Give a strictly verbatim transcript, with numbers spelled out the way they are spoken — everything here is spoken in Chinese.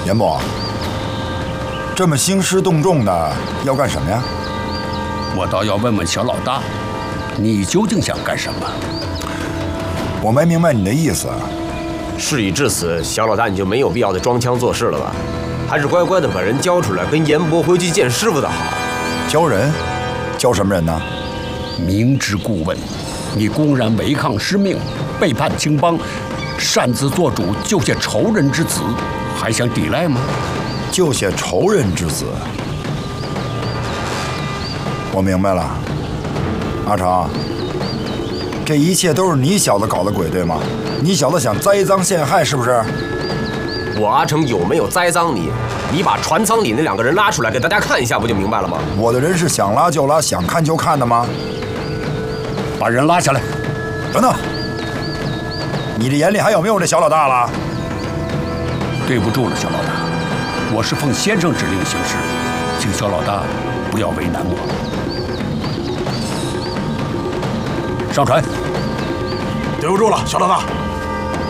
严部，这么兴师动众的要干什么呀？ 我倒要问问小老大，你究竟想干什么？ 我没明白你的意思。 事已至此，小老大你就没有必要再装腔作势了吧？还是乖乖的把人交出来，跟严伯回去见师傅的好。 教人？教什么人呢？ 明知故问，你公然违抗师命，背叛青帮，擅自做主救下仇人之子，还想抵赖吗？ 救下仇人之子，我明白了。阿成，这一切都是你小子搞的鬼，对吗？你小子想栽赃陷害，是不是？ 我阿成有没有栽赃你？你把船舱里那两个人拉出来给大家看一下，不就明白了吗？ 我的人是想拉就拉，想看就看的吗？ 把人拉下来。 等等，你这眼里还有没有这小老大了？ 对不住了，小老大，我是奉先生指令行事，请小老大不要为难我。上船。 对不住了，小老大。